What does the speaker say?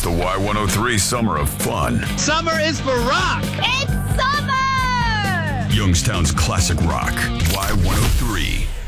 the Y103 Summer of Fun. Summer is for rock. It's summer! Youngstown's classic rock. Y103.